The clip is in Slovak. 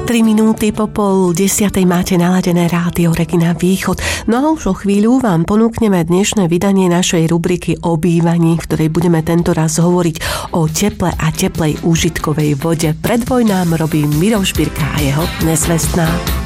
3 minúty po 9:30 máte naladené rádio Regina Východ. No a už o chvíľu vám ponúkneme dnešné vydanie našej rubriky o bývaní, v ktorej budeme tento raz hovoriť o teple a teplej úžitkovej vode. Predvoj nám robí Miro Špirka a jeho nezvestná.